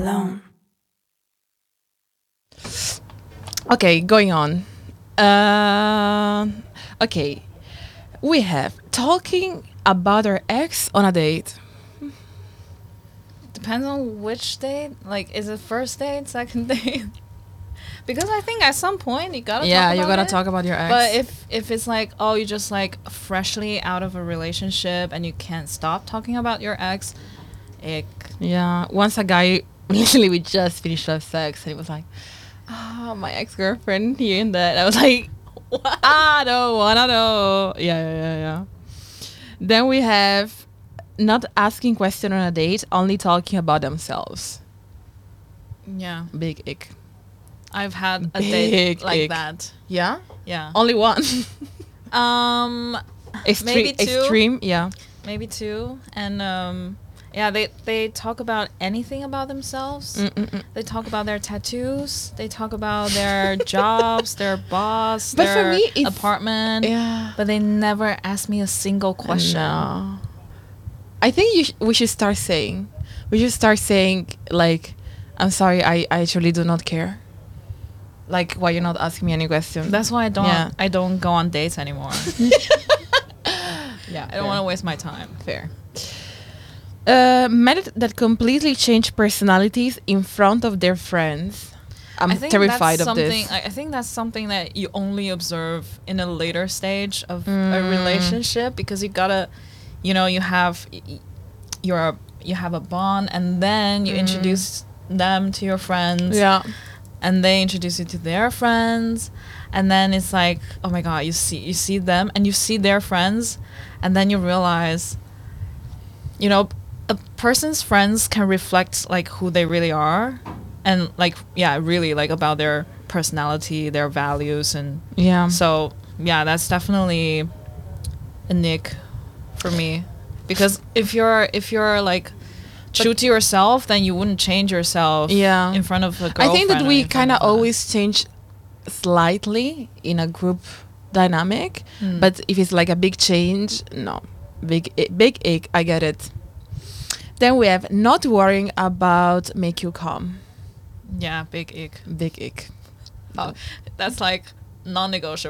alone. Okay, going on. Okay, we have talking about our ex on a date. Depends on which date. Like, is it first date, second date? Because I think at some point you gotta talk about you gotta it. talk about your ex. But if it's like, oh, you're just like freshly out of a relationship and you can't stop talking about your ex, ick. yeah, once a guy literally we just finished have sex and he was like, my ex-girlfriend here and that. I was like, What? I don't wanna know. Yeah. Then we have not asking question on a date, only talking about themselves. Yeah, Big ick. I've had a Big date like ick. that. Yeah? Yeah. Only one. Maybe two. Extreme, yeah. Maybe two. And yeah, they talk about anything about themselves. They talk about their tattoos. They talk about their jobs, their boss, But for their me, it's- apartment. Yeah. But they never ask me a single question. No. I think we should start saying. We should start saying, like, I'm sorry, I actually do not care. Like, why you're not asking me any question? That's why Yeah. I don't go on dates anymore. Yeah, I don't want to waste my time. Fair. Men that completely change personalities in front of their friends. I'm I think terrified that's of something, this. I think that's something that you only observe in a later stage of a relationship, because you gotta, you know, you have a bond, and then you introduce them to your friends, Yeah. and they introduce you to their friends, and then it's like, oh my god, you see them and you see their friends, and then you realize, you know, a person's friends can reflect like who they really are, and like, yeah, really like about their personality, their values, and Yeah. so yeah, that's definitely a nick for me, because if you're like true to yourself, then you wouldn't change yourself Yeah. in front of a I girlfriend. think that or we in front kind of of a- always change slightly in a group dynamic, but if it's like a big change, no. Big ick, I get it. Then we have not worrying about make you calm. yeah, big ick. Big ick. That's like non-negotiable.